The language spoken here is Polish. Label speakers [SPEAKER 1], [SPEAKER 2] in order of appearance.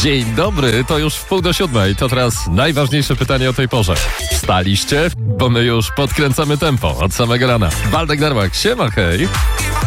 [SPEAKER 1] Dzień dobry, to już 6:30. To teraz najważniejsze pytanie o tej porze. Wstaliście? Bo my już podkręcamy tempo od samego rana. Waldek Darłak, siema, hej.